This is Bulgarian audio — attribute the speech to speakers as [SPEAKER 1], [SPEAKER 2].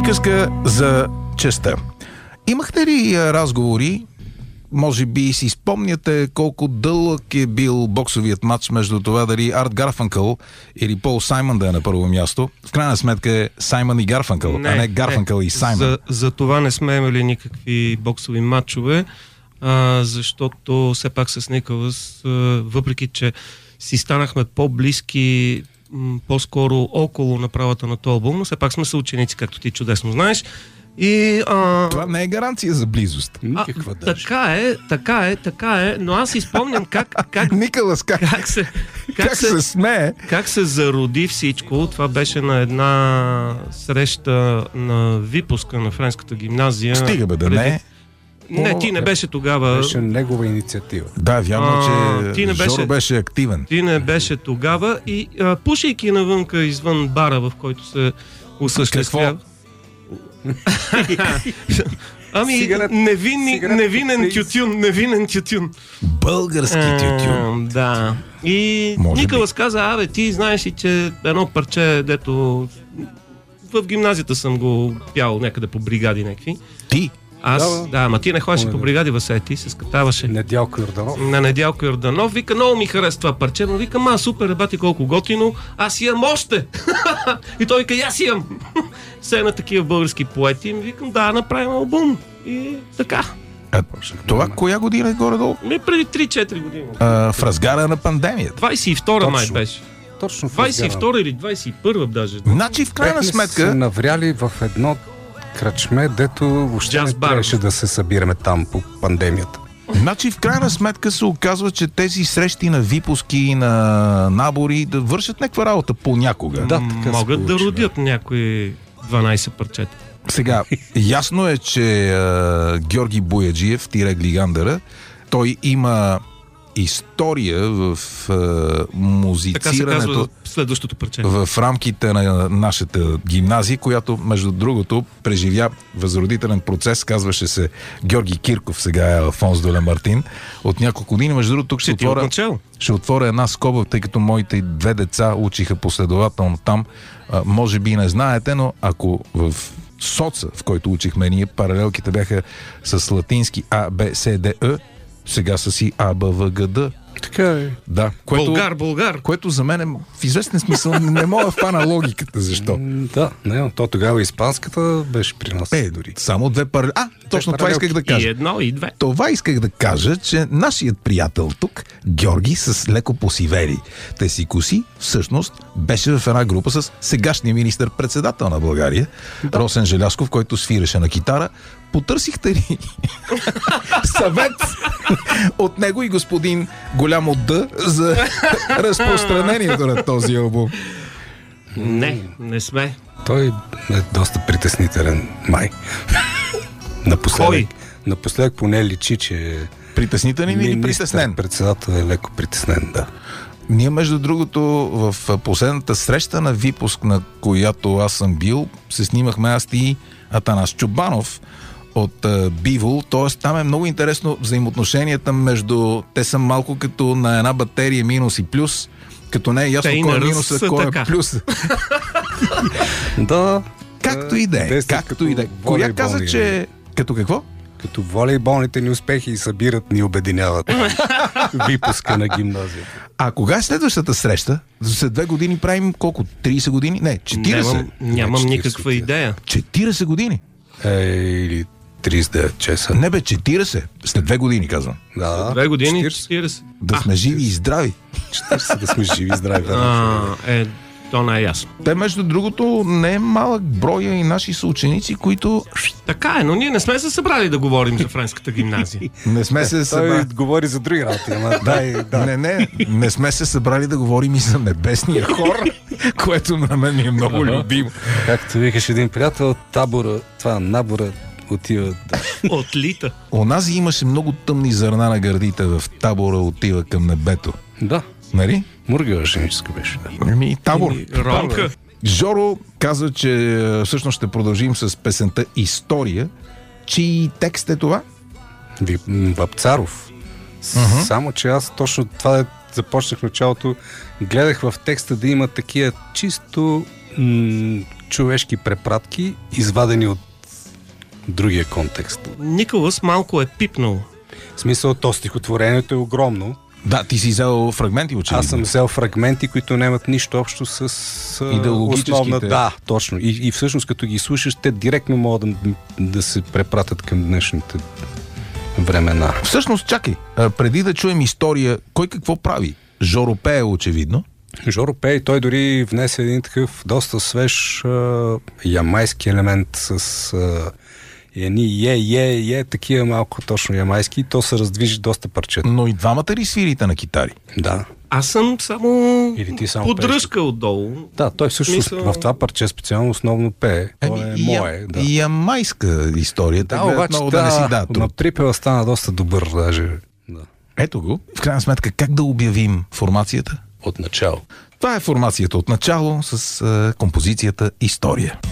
[SPEAKER 1] Приказка за честа. Имахте ли разговори? Може би си спомняте колко дълъг е бил боксовият матч между това дали Арт Гарфанкъл или Пол Саймън да е на първо място. В крайна сметка е Саймън и Гарфанкъл, а не Гарфанкъл и Саймън.
[SPEAKER 2] За това не сме имали никакви боксови матчове, защото все пак с Никълъс, въпреки че си станахме по-близки, по-скоро около направата на този албум, но все пак сме съученици, както ти чудесно знаеш. И,
[SPEAKER 1] това не е гаранция за близост.
[SPEAKER 2] Никаква даже. Така е, но аз си спомням как
[SPEAKER 1] Никълъс, как се смее.
[SPEAKER 2] Как се зароди всичко. Това беше на една среща на випуска на Френската гимназия.
[SPEAKER 1] Стига бе, да не.
[SPEAKER 2] Не, ти не беше тогава.
[SPEAKER 3] Беше негова инициатива.
[SPEAKER 1] Да, вярно, че Жоро беше активен.
[SPEAKER 2] Ти не беше тогава и пушейки навънка извън бара, в който се осъществява. Ами, невинен тютюн.
[SPEAKER 1] Български тютюн.
[SPEAKER 2] Да. И Никълъс каза, ти знаеш ли, че едно парче, дето в гимназията съм го пял някъде по бригади някакви.
[SPEAKER 1] Ти?
[SPEAKER 2] Аз, ама ти не ходиш по бригади, Васе, ти се скатаваше.
[SPEAKER 3] Недялко Йорданов.
[SPEAKER 2] На Недялко Йорданов. Вика, много ми харесва това парче, но викам, супер, бати колко готино, аз имам още. И той вика, аз имам. Все на такива български поети, и викам, направим албум. И така.
[SPEAKER 1] Това коя година е горе-долу?
[SPEAKER 2] Преди 3-4 години.
[SPEAKER 1] В разгара на пандемията.
[SPEAKER 2] 22-а май беше.
[SPEAKER 3] Точно в
[SPEAKER 2] 22 или 21 даже.
[SPEAKER 1] Значи в крайна сметка
[SPEAKER 3] се навряли в едно кръчме, дето въобще не трябваше да се събираме там по пандемията.
[SPEAKER 1] Значи в крайна сметка се оказва, че тези срещи на випуски и на набори да вършат някаква работа понякога.
[SPEAKER 2] Да, могат да родят някои 12 парчета.
[SPEAKER 1] Сега, ясно е, че Георги Бояджиев, Глигандъра, той има история в музицирането.
[SPEAKER 2] Така се казва следващото парче.
[SPEAKER 1] В рамките на нашата гимназия, която, между другото, преживя възродителен процес, казваше се Георги Кирков, сега е Алфонс де Ламартин. От няколко години, между другото, тук ще отворя една скоба, тъй като моите 2 деца учиха последователно там. Може би не знаете, но ако в соца, в който учихме ние, паралелките бяха с латински А, Б, С, Д, Е, сега са си А, Б, В, Г, Д.
[SPEAKER 3] Така е.
[SPEAKER 1] Да,
[SPEAKER 2] Българ.
[SPEAKER 1] Което за мен в известен смисъл не мога фана логиката. Защо?
[SPEAKER 3] Да, то тогава испанската беше при нас.
[SPEAKER 1] Дори. Само 2 паралелки. Точно това исках да кажа.
[SPEAKER 2] И 1, и 2.
[SPEAKER 1] Това исках да кажа, че нашият приятел тук, Георги, с леко посивели те си коси, всъщност беше в една група с сегашния министър-председател на България, Росен Желязков, който свиреше на китара. Потърсихте ли съвет от него и господин Голямо Д за разпространението на този албум?
[SPEAKER 2] Не сме.
[SPEAKER 3] Той е доста притеснителен, май. Напоследък поне личи, че
[SPEAKER 1] притеснителен или притеснен?
[SPEAKER 3] Председател е леко притеснен, да.
[SPEAKER 1] Ние, между другото, в последната среща на випуск, на която аз съм бил, се снимахме аз и Атанас Чубанов от Бивол, т.е. там е много интересно взаимоотношенията между... Те са малко като на една батерия минус и плюс, като не е ясно кой е минуса, кой е плюс.
[SPEAKER 3] Да.
[SPEAKER 1] Както и да е. Коя каза, че... Като какво?
[SPEAKER 3] Като волейболните ни успехи събират, ни обединяват. Випуска на гимназията.
[SPEAKER 1] А кога е следващата среща? След 2 години правим колко? 30 години? Не, 40.
[SPEAKER 2] Нямам никаква идея.
[SPEAKER 1] 40 години?
[SPEAKER 3] Или 39 часа.
[SPEAKER 1] Не бе, 40. След 2 години, казвам.
[SPEAKER 3] Да.
[SPEAKER 2] 2 години, 40.
[SPEAKER 1] Да сме живи и здрави.
[SPEAKER 3] 40 да сме живи и здрави.
[SPEAKER 2] То не е ясно.
[SPEAKER 1] Те, между другото, не е малък броя и наши съученици, които...
[SPEAKER 2] Така е, но ние не сме се събрали да говорим за Френската гимназия.
[SPEAKER 1] Не сме се събрали...
[SPEAKER 3] Той говори за други работи, ама
[SPEAKER 1] Не сме се събрали да говорим и за небесния хор, което на мен ми е много любимо.
[SPEAKER 3] Както викаш един приятел, набора отива...
[SPEAKER 2] Отлита.
[SPEAKER 1] Онази имаше много тъмни зърна на гърдите в табора отива към небето.
[SPEAKER 3] Да.
[SPEAKER 1] Нали?
[SPEAKER 3] Мургева женическа беше.
[SPEAKER 1] Табор.
[SPEAKER 2] Ромка.
[SPEAKER 1] Жоро каза, че всъщност ще продължим с песента История. Чий текст е това?
[SPEAKER 3] Вапцаров. Само, че аз точно това започнах в началото, гледах в текста да има такива чисто Човешки препратки, извадени от другия контекст.
[SPEAKER 2] Николас малко е пипнал.
[SPEAKER 3] В смисъл, то стихотворението е огромно.
[SPEAKER 1] Да, ти си взел фрагменти, очевидно.
[SPEAKER 3] Аз съм взел фрагменти, които нямат нищо общо с основна... Да, точно. И всъщност, като ги слушаш, те директно могат да се препратят към днешните времена.
[SPEAKER 1] Всъщност, чакай, преди да чуем история, кой какво прави? Жоро пее, очевидно.
[SPEAKER 3] Жоро пее, той дори внесе един такъв доста свеж ямайски елемент с едни такива малко точно ямайски, и то се раздвижи доста парчета.
[SPEAKER 1] Но и двамата ли свирите на китари?
[SPEAKER 3] Да.
[SPEAKER 2] Аз съм само поддръжка отдолу.
[SPEAKER 3] Да, той всъщност в това парче специално основно пее. Мое. Да.
[SPEAKER 1] И ямайска история.
[SPEAKER 3] Да, обаче но припева стана доста добър даже. Да.
[SPEAKER 1] Ето го. В крайна сметка, как да обявим формацията?
[SPEAKER 3] От начало.
[SPEAKER 1] Това е формацията от начало с композицията История.